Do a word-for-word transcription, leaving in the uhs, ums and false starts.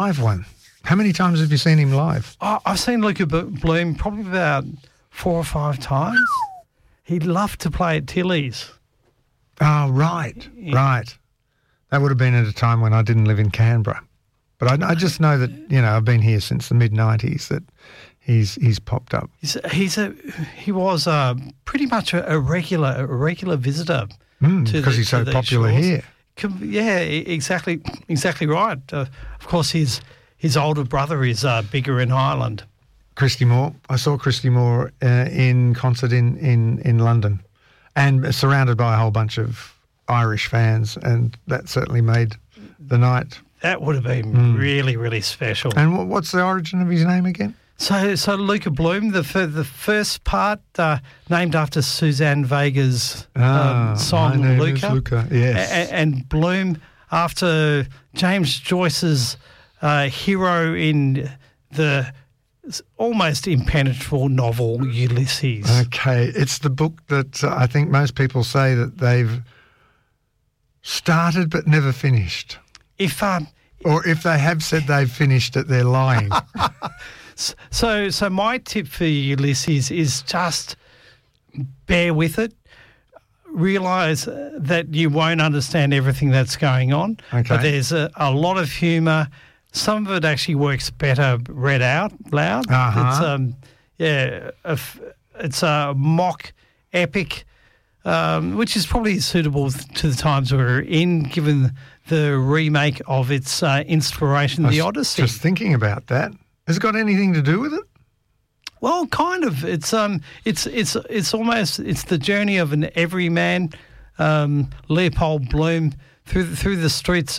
live one. How many times have you seen him live? Oh, I've seen Luca Bloom probably about four or five times. He loved to play at Tilly's. Oh, right, Yeah. right. That would have been at a time when I didn't live in Canberra. But I, I just know that, you know, I've been here since the mid nineties, that he's he's popped up. He's, he's a he was uh, pretty much a, a regular a regular visitor Mm, to because the, he's so to these popular shores. here. Com- Yeah, e- exactly, exactly right. Uh, of course, his his older brother is uh, bigger in Ireland. Christy Moore. I saw Christy Moore uh, in concert in, in, in London, and surrounded by a whole bunch of Irish fans, and that certainly made the night. That would have been Mm. really, really special. And what, what's the origin of his name again? So, so Luca Bloom, the fir- the first part uh, named after Suzanne Vega's Ah, um, song my name is Luca. Luca, yes. A- and Bloom after James Joyce's uh, hero in the s- almost impenetrable novel Ulysses. Okay, it's the book that uh, I think most people say that they've started but never finished. If um, Or if they have said they've finished it, they're lying. s- so, so my tip for Ulysses is just bear with it. Realise uh, that you won't understand everything that's going on, Okay. but there's a, a lot of humour. Some of it actually works better read out loud. Uh-huh. It's um, yeah, a f- it's a mock epic, um, which is probably suitable to the times we're in, given the remake of its uh, inspiration, I The was Odyssey. Just thinking about that. Has it got anything to do with it? Well, kind of. It's um, it's it's it's almost it's the journey of an everyman, um, Leopold Bloom through the, through the streets